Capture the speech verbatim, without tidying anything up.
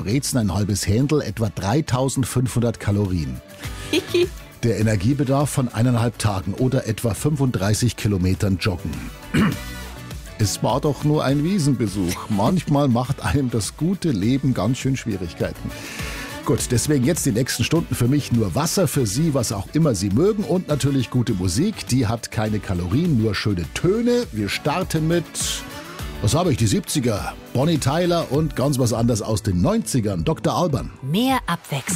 Brezen, ein halbes Händel, etwa dreitausendfünfhundert Kalorien. Der Energiebedarf von eineinhalb Tagen oder etwa fünfunddreißig Kilometern Joggen. Es war doch nur ein Wiesenbesuch. Manchmal macht einem das gute Leben ganz schön Schwierigkeiten. Gut, deswegen jetzt die nächsten Stunden für mich nur Wasser, für Sie, was auch immer Sie mögen und natürlich gute Musik. Die hat keine Kalorien, nur schöne Töne. Wir starten mit, was habe ich, die siebziger, Bonnie Tyler und ganz was anderes aus den neunzigern, Doktor Alban. Mehr Abwechslung.